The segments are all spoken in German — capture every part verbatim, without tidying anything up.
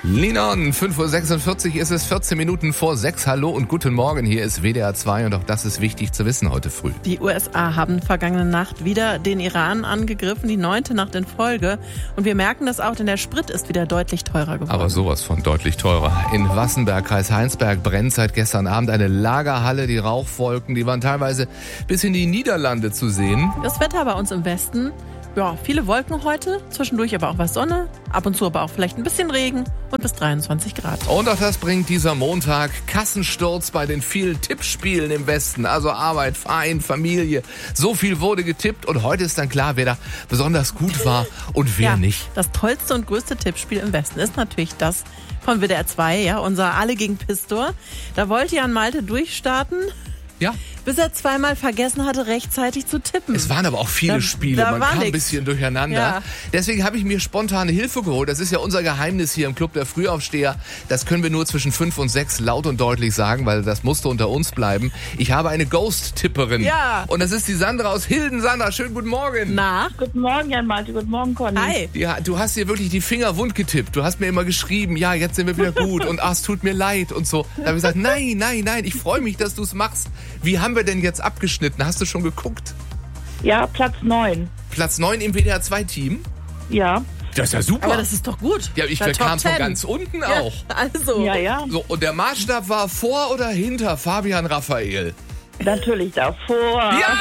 Linon, fünf Uhr sechsundvierzig ist es, vierzehn Minuten vor sechs. Hallo und guten Morgen, hier ist W D R zwei und auch das ist wichtig zu wissen heute früh. Die U S A haben vergangene Nacht wieder den Iran angegriffen, die neunte Nacht in Folge. Und wir merken das auch, denn der Sprit ist wieder deutlich teurer geworden. Aber sowas von deutlich teurer. In Wassenberg, Kreis Heinsberg, brennt seit gestern Abend eine Lagerhalle. Die Rauchwolken, die waren teilweise bis in die Niederlande zu sehen. Das Wetter bei uns im Westen, ja, viele Wolken heute, zwischendurch aber auch was Sonne, ab und zu aber auch vielleicht ein bisschen Regen und bis dreiundzwanzig Grad. Und auch das bringt dieser Montag Kassensturz bei den vielen Tippspielen im Westen. Also Arbeit, Verein, Familie. So viel wurde getippt und heute ist dann klar, wer da besonders gut war und wer ja, nicht. Das tollste und größte Tippspiel im Westen ist natürlich das von W D R zwei, ja, unser Alle gegen Pistor. Da wollte Jan Malte durchstarten. Ja. Bis er zweimal vergessen hatte, rechtzeitig zu tippen. Es waren aber auch viele da, Spiele, da man kam nix. ein bisschen durcheinander. Ja. Deswegen habe ich mir spontane Hilfe geholt. Das ist ja unser Geheimnis hier im Club der Frühaufsteher. Das können wir nur zwischen fünf und sechs laut und deutlich sagen, weil das musste unter uns bleiben. Ich habe eine Ghost-Tipperin. Ja. Und das ist die Sandra aus Hilden. Sandra, schönen guten Morgen. Na? Guten Morgen, Jan Malte. Guten Morgen, Conny. Hi. Ja, du hast dir wirklich die Finger wund getippt. Du hast mir immer geschrieben, ja, jetzt sind wir wieder gut und ach, es tut mir leid und so. Da habe ich gesagt, nein, nein, nein, ich freue mich, dass du es machst. Wie haben wir denn jetzt abgeschnitten? Hast du schon geguckt? Ja, Platz neun. Platz neun im W D R zwei Team? Ja. Das ist ja super. Aber das ist doch gut. Ja, ich kam von ganz unten ja, auch. Also. Ja, ja. So, und der Maßstab war vor oder hinter Fabian Raphael? Natürlich davor. Ja!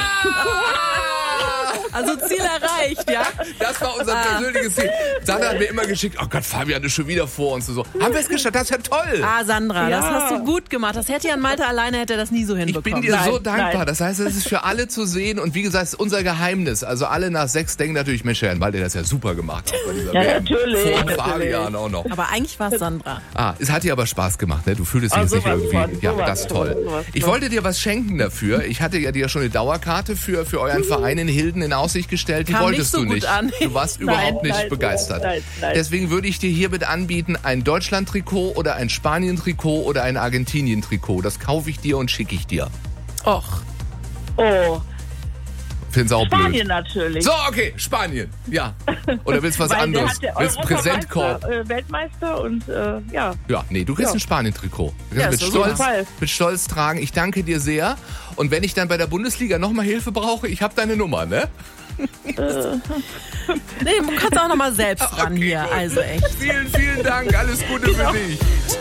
Also Ziel erreicht, ja? Das war unser ah. persönliches Ziel. Sandra hat mir immer geschickt, oh Gott, Fabian ist schon wieder vor uns. So. Haben wir es geschafft? Das ist ja toll. Ah, Sandra, ja. das hast du gut gemacht. Das hätte Jan Malte alleine, hätte er das nie so hinbekommen. Ich bin dir nein, so dankbar. Nein. Das heißt, es ist für alle zu sehen. Und wie gesagt, es ist unser Geheimnis. Also alle nach sechs denken natürlich, Mensch, Jan Malte, das ja super gemacht hat. Bei dieser ja, natürlich. Vor Fabian auch noch. Aber eigentlich war es Sandra. Ah, es hat dir aber Spaß gemacht, ne? Du fühltest dich oh, jetzt nicht irgendwie. Von, ja, sowas, das ist toll. Sowas, ich wollte dir was schenken dafür. Ich hatte ja dir schon eine Dauerkarte für, für euren Verein in Hilden in Aussicht gestellt. Die Kam wolltest nicht so du gut nicht. An. Du warst nein, überhaupt nicht nein, begeistert. Nein, nein. Deswegen würde ich dir hiermit anbieten, ein Deutschland-Trikot oder ein Spanien-Trikot oder ein Argentinien-Trikot. Das kaufe ich dir und schicke ich dir. Och. Oh. Find's auch Spanien blöd. natürlich. So, okay, Spanien. Ja. Oder willst du was Weil anderes? Der hat Willst du Präsentkorb? Äh, Weltmeister und äh, ja. Ja, nee, du kriegst Ja. ein Spanien-Trikot. Du Ja, kannst ist mit, so Stolz, super. mit Stolz tragen. Ich danke dir sehr. Und wenn ich dann bei der Bundesliga nochmal Hilfe brauche, ich habe deine Nummer, ne? Nee, du kannst auch noch mal selbst ran Okay, hier. gut. Also echt. Vielen, vielen Dank. Alles Gute für dich.